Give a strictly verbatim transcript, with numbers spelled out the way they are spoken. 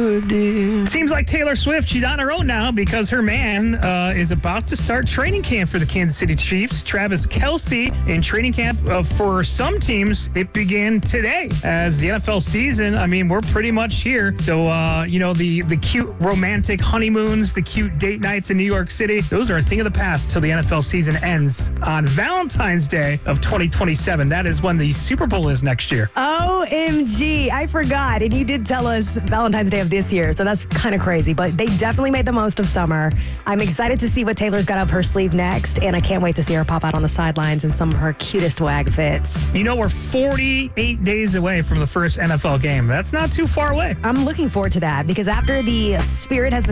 good, dear. Seems like Taylor Swift, she's on her own now because her man uh, is about to start training camp for the Kansas City Chiefs. Travis Kelce in training camp uh, for some teams. It began today as the N F L season. I mean, we're pretty much here. So, uh, you know, the, the cute romantic honeymoons, the cute date nights in New York City, those are a thing of the past till the N F L season ends on Valentine's Day of twenty twenty-seven. That is when the Super Bowl is next year. O M G, I forgot. And you did tell us Valentine's Day of this year, so that's kind of crazy. But they definitely made the most of summer. I'm excited to see what Taylor's got up her sleeve next, and I can't wait to see her pop out on the sidelines in some of her cutest wag fits. You know, we're forty-eight days away from the first N F L game. That's not too far away. I'm looking forward to that because after the Spirit has been